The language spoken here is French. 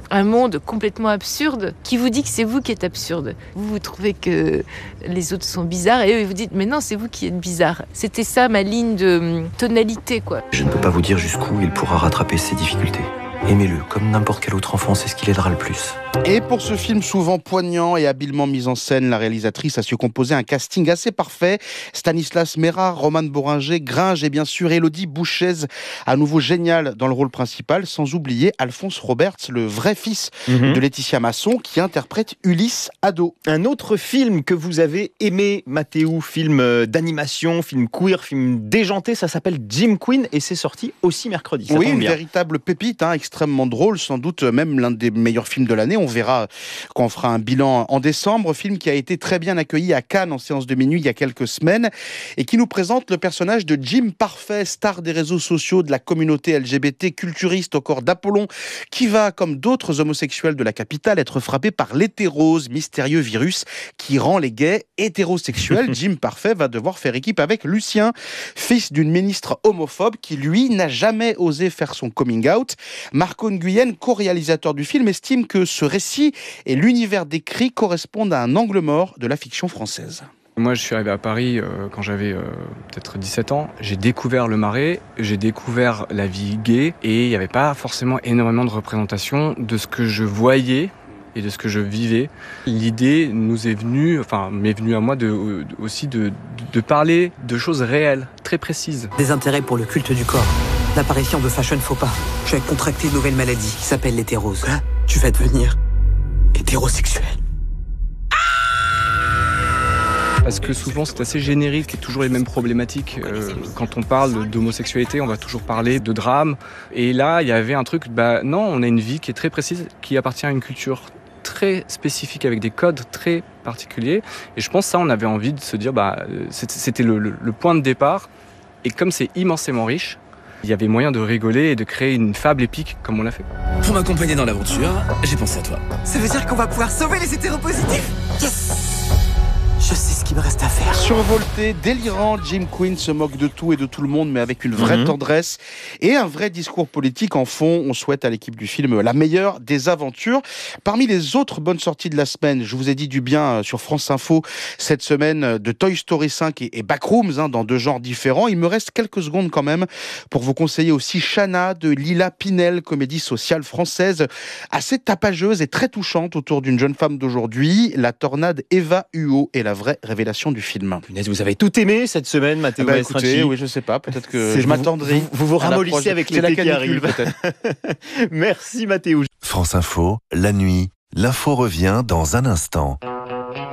un monde complètement absurde qui vous dit que c'est vous qui êtes absurde. Vous trouvez que les autres sont bizarres et eux, ils vous disent « mais non, c'est vous qui êtes bizarre ». C'était ça ma ligne de tonalité, quoi. Je ne peux pas vous dire jusqu'où il pourra rattraper ses difficultés. Aimez-le, comme n'importe quel autre enfant, c'est ce qui l'aidera le plus. Et pour ce film souvent poignant et habilement mis en scène, la réalisatrice a su composer un casting assez parfait. Stanislas Mera, Roman Boringer, Gringe et bien sûr Élodie Bouchez, à nouveau génial dans le rôle principal, sans oublier Alphonse Roberts, le vrai fils de Laetitia Masson, qui interprète Ulysse ado. Un autre film que vous avez aimé, Mathéo, film d'animation, film queer, film déjanté, ça s'appelle Jim Queen et c'est sorti aussi mercredi. Ça oui, tombe une bien. véritable pépite, extrêmement drôle, sans doute même l'un des meilleurs films de l'année. On verra quand on fera un bilan en décembre. Film qui a été très bien accueilli à Cannes en séance de minuit il y a quelques semaines et qui nous présente le personnage de Jim Parfait, star des réseaux sociaux, de la communauté LGBT, culturiste au corps d'Apollon, qui va, comme d'autres homosexuels de la capitale, être frappé par l'hétérose, mystérieux virus qui rend les gays hétérosexuels. Jim Parfait va devoir faire équipe avec Lucien, fils d'une ministre homophobe qui, lui, n'a jamais osé faire son coming out. Marco Nguyen, co-réalisateur du film, estime que ce récit et l'univers décrit correspondent à un angle mort de la fiction française. Moi, je suis arrivé à Paris quand j'avais peut-être 17 ans. J'ai découvert le Marais, j'ai découvert la vie gay et il n'y avait pas forcément énormément de représentation de ce que je voyais et de ce que je vivais. L'idée m'est venue à moi aussi de parler de choses réelles, très précises. Des intérêts pour le culte du corps. L'apparition de fashion faux pas. Je vais contracter une nouvelle maladie qui s'appelle l'hétérose. Quoi ? Tu vas devenir hétérosexuel. Parce que souvent c'est assez générique et toujours les mêmes problématiques. Quand on parle d'homosexualité, on va toujours parler de drame. Et là, il y avait un truc, non, on a une vie qui est très précise, qui appartient à une culture très spécifique avec des codes très particuliers. Et je pense que ça, on avait envie de se dire, c'était le point de départ. Et comme c'est immensément riche, il y avait moyen de rigoler et de créer une fable épique comme on l'a fait. Pour m'accompagner dans l'aventure, j'ai pensé à toi. Ça veut dire qu'on va pouvoir sauver les hétéropositifs. Yes ! Je sais ce qu'il me reste à faire. Survolté, délirant, Jim Queen se moque de tout et de tout le monde, mais avec une vraie tendresse et un vrai discours politique. En fond, on souhaite à l'équipe du film la meilleure des aventures. Parmi les autres bonnes sorties de la semaine, je vous ai dit du bien sur France Info cette semaine de Toy Story 5 et Backrooms, dans deux genres différents. Il me reste quelques secondes quand même pour vous conseiller aussi Shanna de Lila Pinel, comédie sociale française assez tapageuse et très touchante autour d'une jeune femme d'aujourd'hui, la tornade Eva Huot est la vraie révélation du film. Punaise, vous avez tout aimé cette semaine, Mathéo écoutez, oui, je sais pas, peut-être que je m'attendrai. Vous ramollissez avec l'été qui arrive. Peut-être. Merci Mathéo. France Info, la nuit, l'info revient dans un instant.